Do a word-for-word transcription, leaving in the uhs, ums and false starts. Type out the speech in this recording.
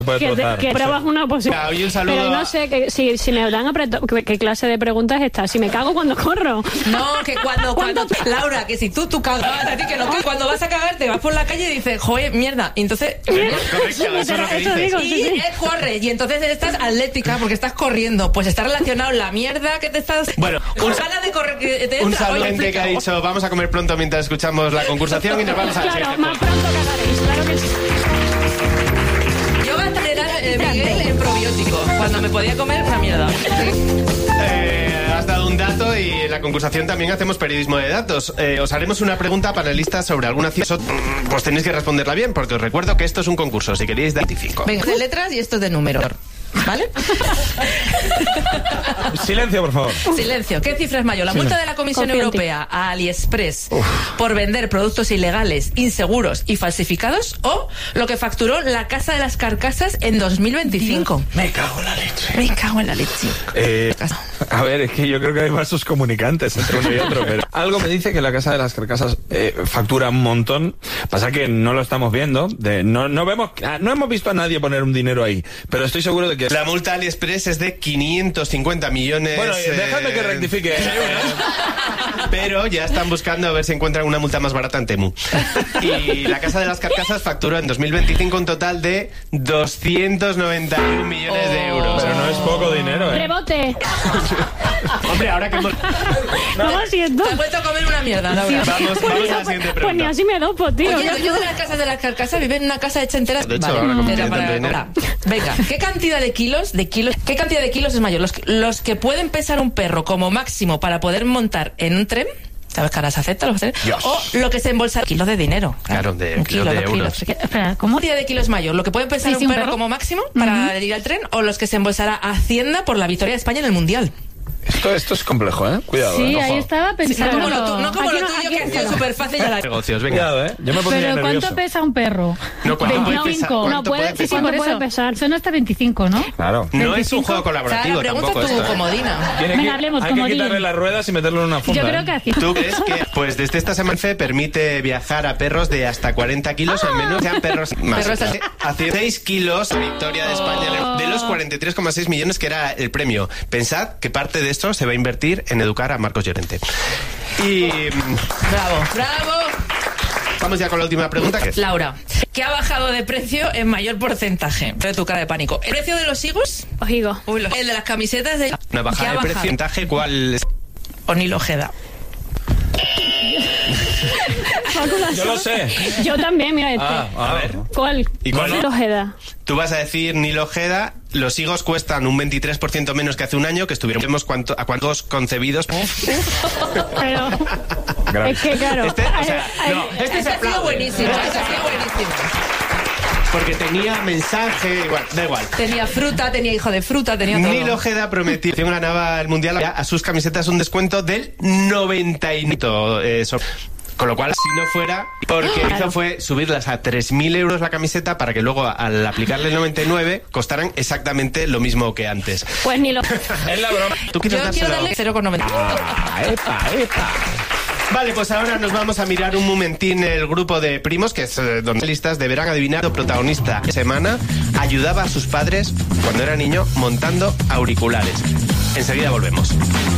Que, te, que pruebas una posibilidad. Oye, un saludo. Pero no sé, que, si, si me dan apretado, ¿qué, ¿qué clase de pregunta es esta? Si me cago cuando corro. No, que cuando, cuando Laura, que si tú, tú cagas, a ti que no, que cuando vas a cagar te vas por la calle y dices, joder, mierda, y entonces... Correcto, eso es lo que dices. Digo, y sí, sí. eh, corres, y entonces estás atlética porque estás corriendo. Pues está relacionado la mierda que te estás... Bueno, un ganas de correr que te Un entra. Oye, saludente que ha dicho, vamos a comer pronto mientras escuchamos la concursación y nos vamos a la Claro, siguiente. más pronto cagaréis, claro que sí. Yo gasté eh, Miguel en probiótico cuando me podía comer una mierda. Eh, has dado un dato y en la concursación también hacemos periodismo de datos. Eh, os haremos una pregunta panelista sobre alguna ciudad. Pues tenéis que responderla bien, porque os recuerdo que esto es un concurso. Si queréis, dar veinticinco. Venga, de letras y esto de números. ¿Vale? Silencio, por favor. Silencio. ¿Qué cifra es mayor? ¿La multa de la Comisión Confío en ti. Europea a AliExpress por vender productos ilegales, inseguros y falsificados? ¿O lo que facturó la Casa de las Carcasas en dos mil veinticinco? Me cago en la leche. Me cago en la leche. Eh, a ver, es que yo creo que hay vasos comunicantes entre uno y otro, pero algo me dice que la Casa de las Carcasas eh, factura un montón. Pasa que no lo estamos viendo, de, no, no vemos, no hemos visto a nadie poner un dinero ahí, pero estoy seguro de que... La multa AliExpress es de quinientos cincuenta millones. Bueno, eh, déjame que rectifique. ¿eh? Pero ya están buscando a ver si encuentran una multa más barata en Temu. Y la Casa de las Carcasas facturó en dos mil veinticinco un total de doscientos noventa y un millones de euros. Pero no es poco dinero, ¿eh? Rebote. Hombre, ahora que hemos... No lo siento. Te has vuelto a comer una mierda, Laura. Vamos, Pues, vamos ni- a la siguiente pues ni pregunta. así me dopo, tío. Oye, yo de las Casas de las Carcasas vive en una casa hecha entera. De hecho, Vale, ahora como era tiene para- tanto dinero. para- Venga, ¿qué cantidad de kilos, de kilos, qué cantidad de kilos es mayor? Los, que- los que pueden pesar un perro como máximo para poder montar en un tren. ¿Sabes que ahora se acepta los trenes? Dios. O lo que se embolsa kilos de dinero. Claro, de Un kilos de dos euros. ¿Qué Espera, ¿cómo? cantidad de kilos mayor? ¿Lo que puede pesar Sí, un, sí, un perro perro. como máximo para ir al tren? ¿O los que se embolsará Hacienda por la victoria de España en el Mundial? Esto, esto es complejo, ¿eh? Cuidado, Sí, ¿eh? ahí Ojo. estaba No pensando. como lo, tu- no como Aquí lo no- tuyo, aquí que ha no. sido súper fácil. Ya la... Negocios, venga. Cuidado, ¿eh? Yo me pondría Pero nervioso. ¿cuánto pesa un perro? No, ¿cuánto puede veinticinco. pesar? ¿Cuánto No puede- puede sí, pesar? sí, Por ¿Cuánto eso, puede pesar? son hasta veinticinco, ¿no? Claro. No es un juego O sea, colaborativo la pregunta tampoco tu esto, ¿eh? comodina. Tiene Venga, que, hablemos hay como que quitarle digan. las ruedas y meterlo en una funda. Yo creo ¿eh? que así. ¿Tú crees que, pues desde esta semana F permite viajar a perros de hasta cuarenta kilos, al menos sean perros más? Perros así. Hace seis kilos, victoria de España de los cuarenta y tres coma seis millones que era el premio. Pensad que parte de esto se va a invertir en educar a Marcos Llorente. Y Bravo, bravo. vamos ya con la última pregunta. Que es, Laura, ¿qué ha bajado de precio en mayor porcentaje? De tu cara de pánico. ¿El precio de los higos? Os digo. Uy, los- el de las camisetas de... una ¿Qué bajada ha de bajado? porcentaje, ¿cuál es? O Nilo Ojeda. Yo lo sé. Yo también, mira este. Ah, a ver. ¿Cuál? ¿Y cuál no? Los Ojeda. Tú vas a decir Nilo Ojeda, los higos cuestan un veintitrés por ciento menos que hace un año, que estuvieron vemos cuánto, a cuántos concebidos. Pero Gran- es que claro. Este, o sea, hay- no, este Ese se ha sido aplaude. buenísimo, ese ha sido buenísimo. Porque tenía mensaje, igual, da igual. Tenía fruta, tenía hijo de fruta, tenía todo. Nilo Ojeda prometió que ganaba el mundial a sus camisetas un descuento del noventa y nueve. Eh, so- con lo cual, si no fuera, porque Claro. hizo fue subirlas a tres mil euros la camiseta para que luego, al aplicarle el noventa y nueve, costaran exactamente lo mismo que antes. Pues ni lo. Es la broma. ¿Tú quieres Yo quiero dárselo? darle cero coma noventa. Ah, epa, epa. Vale, pues ahora nos vamos a mirar un momentín el grupo de primos, que es eh, donde listas deberán adivinar el protagonista. Esta semana ayudaba a sus padres, cuando era niño, montando auriculares. Enseguida volvemos.